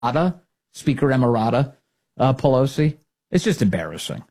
Speaker Emirata Pelosi. It's just embarrassing.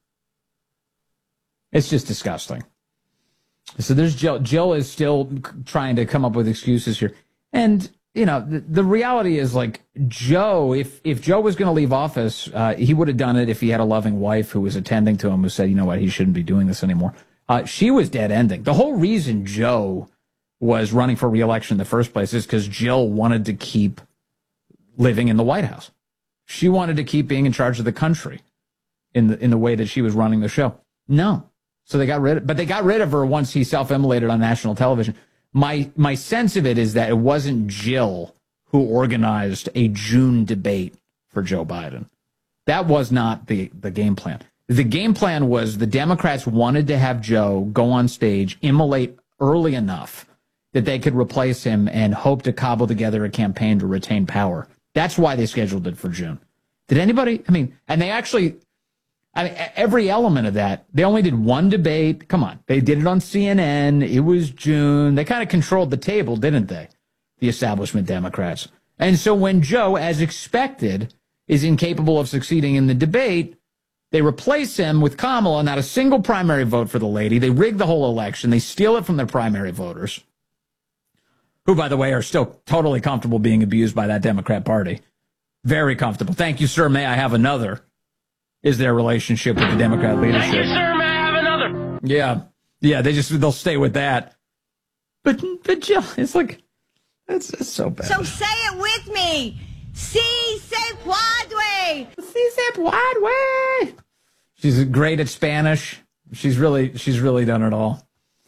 It's just disgusting. So there's Jill. Jill is still trying to come up with excuses here. And, you know, the reality is, like, Joe, if Joe was going to leave office, he would have done it if he had a loving wife who was attending to him, who said, you know what, he shouldn't be doing this anymore. She was dead ending. The whole reason Joe was running for re-election in the first place is because Jill wanted to keep living in the White House. She wanted to keep being in charge of the country in the way that she was running the show. No. So they got rid of her once he self-immolated on national television. My sense of it is that it wasn't Jill who organized a June debate for Joe Biden. That was not the game plan. The game plan was the Democrats wanted to have Joe go on stage, immolate early enough that they could replace him and hope to cobble together a campaign to retain power. That's why they scheduled it for June. Did anybody, and they actually, every element of that, they only did one debate. Come on. They did it on CNN. It was June. They kind of controlled the table, didn't they? The establishment Democrats. And so when Joe, as expected, is incapable of succeeding in the debate, they replace him with Kamala, not a single primary vote for the lady. They rig the whole election. They steal it from their primary voters, who, by the way, are still totally comfortable being abused by that Democrat Party. Very comfortable. Thank you, sir. May I have another? Is their relationship with the Democrat leadership. Thank you, sir. May I have another? Yeah. They'll stay with that. But Jill, it's like, it's so bad. So say it with me. Si se puede. Si se puede. She's great at Spanish. She's really done it all.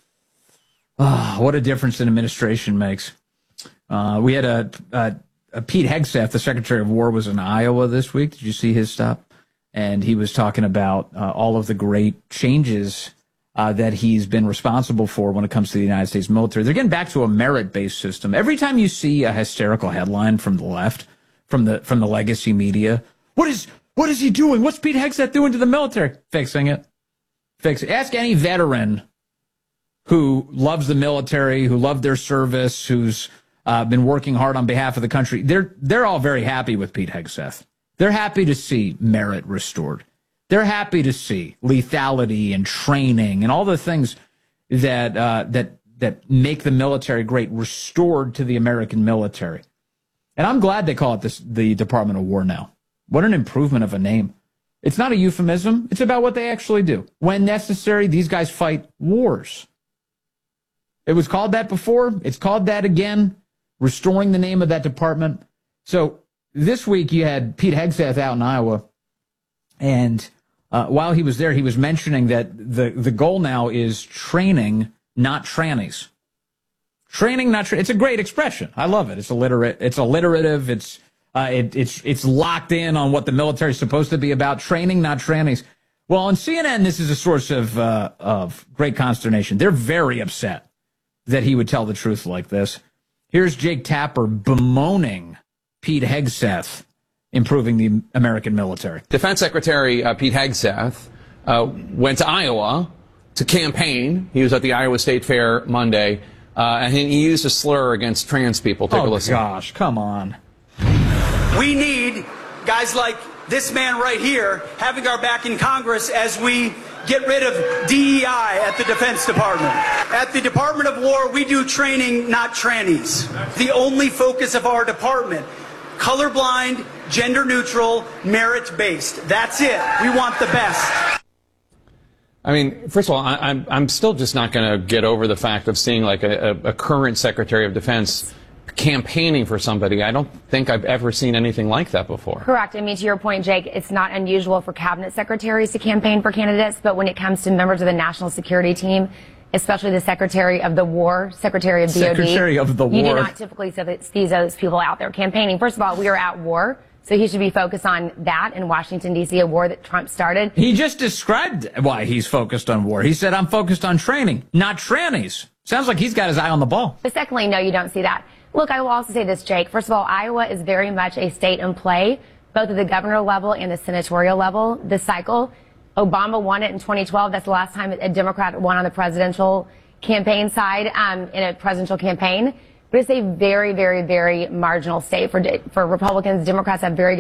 Oh, what a difference an administration makes. We had a Pete Hegseth, the Secretary of War, was in Iowa this week. Did you see his stop? And he was talking about all of the great changes that he's been responsible for when it comes to the United States military. They're getting back to a merit-based system. Every time you see a hysterical headline from the left, from the legacy media, what is he doing? What's Pete Hegseth doing to the military? Fixing it. Ask any veteran who loves the military, who loved their service, who's been working hard on behalf of the country. They're all very happy with Pete Hegseth. They're happy to see merit restored. They're happy to see lethality and training and all the things that make the military great restored to the American military. And I'm glad they call it the Department of War now. What an improvement of a name. It's not a euphemism. It's about what they actually do. When necessary, these guys fight wars. It was called that before. It's called that again, restoring the name of that department. So this week you had Pete Hegseth out in Iowa, and while he was there, he was mentioning that the goal now is training, not trannies. Training, not trannies. It's a great expression. I love it. It's alliterative. It's locked in on what the military is supposed to be about. Training, not trannies. Well, on CNN, this is a source of great consternation. They're very upset that he would tell the truth like this. Here's Jake Tapper bemoaning Pete Hegseth improving the American military. Defense Secretary Pete Hegseth went to Iowa to campaign. He was at the Iowa State Fair Monday, and he used a slur against trans people. Take a listen. Oh, gosh, come on. We need guys like this man right here having our back in Congress as we get rid of DEI at the Defense Department. At the Department of War, we do training, not trannies. The only focus of our department, colorblind, gender neutral, merit-based. That's it. We want the best. I mean, first of all, I'm still just not going to get over the fact of seeing like a current Secretary of Defense campaigning for somebody. I don't think I've ever seen anything like that before. Correct. I mean, to your point, Jake, it's not unusual for cabinet secretaries to campaign for candidates, but when it comes to members of the national security team, especially the Secretary of the War, Secretary of DOD, Secretary of the War, you do not typically see those people out there campaigning. First of all, we are at war, so he should be focused on that in Washington, D.C., a war that Trump started. He just described why he's focused on war. He said, I'm focused on training, not trannies. Sounds like he's got his eye on the ball. But secondly, no, you don't see that. Look, I will also say this, Jake. First of all, Iowa is very much a state in play, both at the governor level and the senatorial level. This cycle, Obama won it in 2012. That's the last time a Democrat won on the presidential campaign side in a presidential campaign. but it's a very, very, very marginal state for Republicans. Democrats have very good